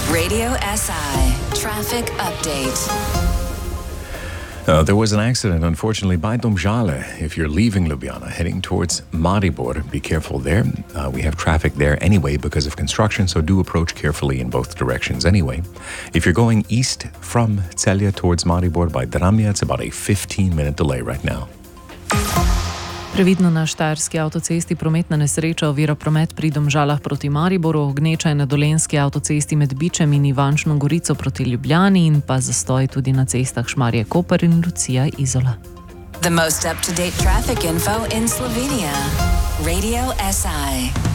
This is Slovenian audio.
Radio SI Traffic Update. There was an accident, unfortunately, by Domžale. If you're leaving Ljubljana, heading towards Maribor, be careful there. We have traffic there anyway because of construction, so do approach carefully in both directions anyway. If you're going east from Celje towards Maribor by Dramlje, it's about a 15-minute delay right now. Previdno na Štajerski avtocesti prometna nesreča ovira promet pri Domžalah proti Mariboru, gneča je na Dolenjski avtocesti med Bičem in Ivančno Gorico proti Ljubljani in pa zastoj tudi na cestah Šmarje-Koper in Lucija-Izola. The most up-to-date traffic info in Slovenia. Radio SI.